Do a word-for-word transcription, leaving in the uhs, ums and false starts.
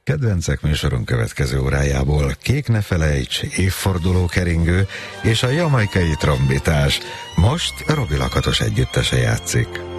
Kedvencek műsorunk következő órájából Kék ne felejts, évforduló keringő és a jamaikai trombitás. Most Robi Lakatos együttese játszik.